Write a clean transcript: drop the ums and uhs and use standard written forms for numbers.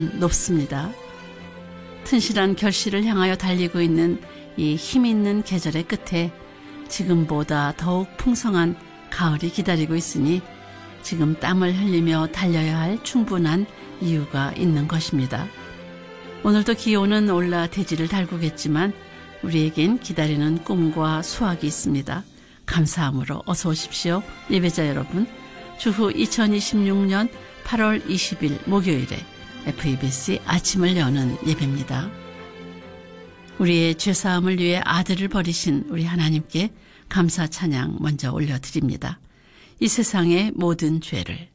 높습니다. 튼실한 결실을 향하여 달리고 있는 이 힘있는 계절의 끝에 지금보다 더욱 풍성한 가을이 기다리고 있으니 지금 땀을 흘리며 달려야 할 충분한 이유가 있는 것입니다. 오늘도 기온은 올라 대지를 달구겠지만 우리에겐 기다리는 꿈과 수확이 있습니다. 감사함으로 어서 오십시오. 예배자 여러분, 주후 2026년 8월 20일 목요일에 FEBC 아침을 여는 예배입니다. 우리의 죄사함을 위해 아들을 버리신 우리 하나님께 감사 찬양 먼저 올려드립니다. 이 세상의 모든 죄를